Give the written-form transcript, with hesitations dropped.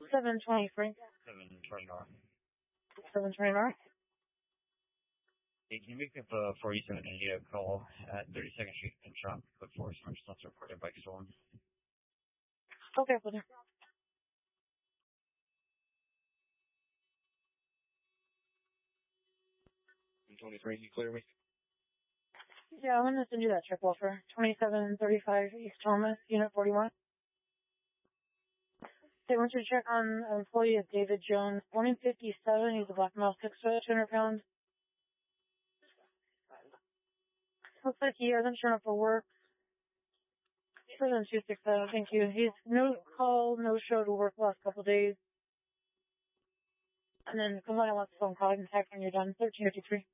720 720 North. 720 North. Hey, can you make up a 47 India call at 32nd Street in Trump? Code 4, some response reported bike stolen. Okay, brother. 23, you clear me? Yeah, I'm gonna send you that trip offer. 2735 East Thomas, Unit 41. They want you to check on an employee of David Jones. Born in 57, he's a black male, 6'2", 200 pounds. Looks like he hasn't shown up for work. 7267, thank you. He's no call, no show to work the last couple of days. And then come on, I want the phone call and text when you're done. 1353.